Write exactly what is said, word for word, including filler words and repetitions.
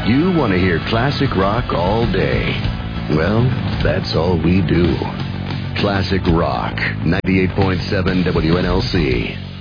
You want to hear classic rock all day. Well, that's all we do. Classic Rock, ninety-eight point seven W N L C.